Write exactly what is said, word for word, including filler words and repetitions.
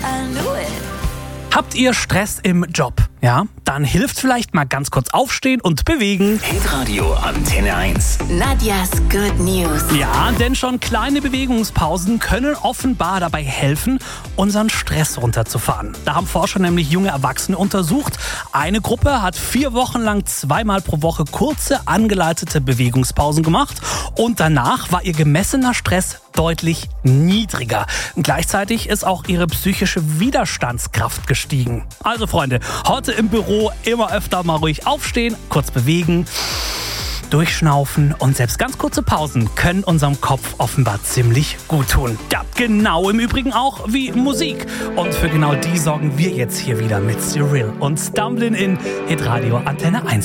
I knew it. Habt ihr Stress im Job? Ja, dann hilft vielleicht mal ganz kurz aufstehen und bewegen. Hitradio Antenne eins. Nadias Good News. Ja, denn schon kleine Bewegungspausen können offenbar dabei helfen, unseren Stress runterzufahren. Da haben Forscher nämlich junge Erwachsene untersucht. Eine Gruppe hat vier Wochen lang zweimal pro Woche kurze, angeleitete Bewegungspausen gemacht und danach war ihr gemessener Stress deutlich niedriger. Gleichzeitig ist auch ihre psychische Widerstandskraft gestiegen. Also Freunde, heute im Büro immer öfter mal ruhig aufstehen, kurz bewegen, durchschnaufen und selbst ganz kurze Pausen können unserem Kopf offenbar ziemlich gut tun. Ja, genau im Übrigen auch wie Musik. Und für genau die sorgen wir jetzt hier wieder mit Cyril und Stumbling in Hitradio Antenne eins.